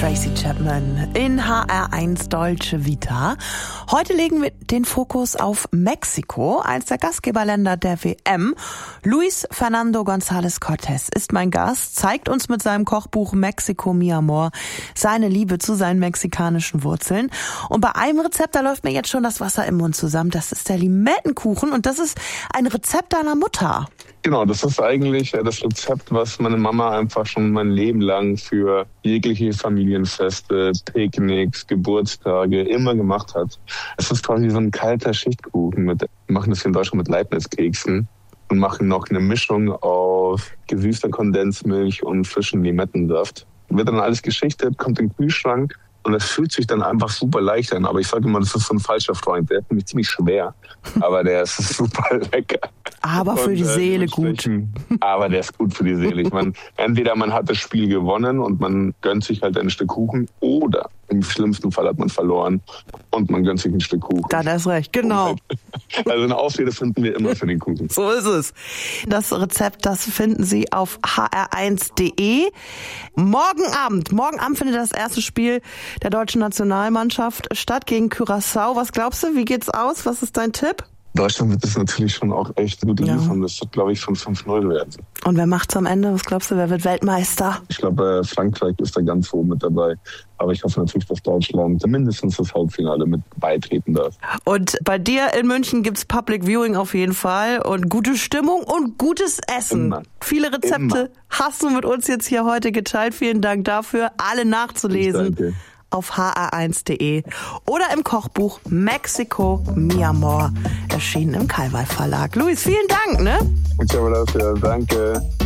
Tracy Chapman in HR1 Deutsche Vita. Heute legen wir den Fokus auf Mexiko, eins der Gastgeberländer der WM. Luis Fernando González Cortés ist mein Gast, zeigt uns mit seinem Kochbuch México, mi amor seine Liebe zu seinen mexikanischen Wurzeln. Und bei einem Rezept, da läuft mir jetzt schon das Wasser im Mund zusammen. Das ist der Limettenkuchen und das ist ein Rezept deiner Mutter. Genau, das ist eigentlich das Rezept, was meine Mama einfach schon mein Leben lang für jegliche Familienfeste, Picknicks, Geburtstage immer gemacht hat. Es ist quasi so ein kalter Schichtkuchen. Wir machen das hier in Deutschland mit Leibniz-Keksen und machen noch eine Mischung aus gesüßter Kondensmilch und frischem Limettensaft. Wird dann alles geschichtet, kommt in den Kühlschrank. Und das fühlt sich dann einfach super leicht an. Aber ich sage immer, das ist so ein falscher Freund. Der ist nämlich ziemlich schwer, aber der ist super lecker. Aber für die Seele gut. Aber der ist gut für die Seele. Ich meine, entweder man hat das Spiel gewonnen und man gönnt sich halt ein Stück Kuchen, oder im schlimmsten Fall hat man verloren und man gönnt sich ein Stück Kuchen. Da hast recht, genau. Also eine Ausrede finden wir immer für den Kuchen. So ist es. Das Rezept, das finden Sie auf hr1.de. Morgen Abend findet das erste Spiel der deutschen Nationalmannschaft statt gegen Curaçao. Was glaubst du, wie geht's aus? Was ist dein Tipp? Deutschland wird das natürlich schon auch echt gut liefern. Das wird, glaube ich, von 5-0 werden. Und wer macht's am Ende? Was glaubst du, wer wird Weltmeister? Ich glaube, Frankreich ist da ganz oben mit dabei. Aber ich hoffe natürlich, dass Deutschland mindestens das Halbfinale mit beitreten darf. Und bei dir in München gibt's Public Viewing auf jeden Fall und gute Stimmung und gutes Essen. Immer. Viele Rezepte hast du mit uns jetzt hier heute geteilt. Vielen Dank dafür. Alle nachzulesen auf hr1.de oder im Kochbuch México, mi amor, erschienen im Kalwei Verlag. Luis, vielen Dank, ne? Danke.